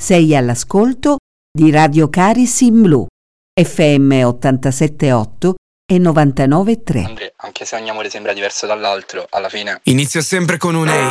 Sei all'ascolto di Radio Caris in Blu, FM 87.8 e 99.3. Andrea, anche se ogni amore sembra diverso dall'altro, alla fine inizia sempre con un ehi.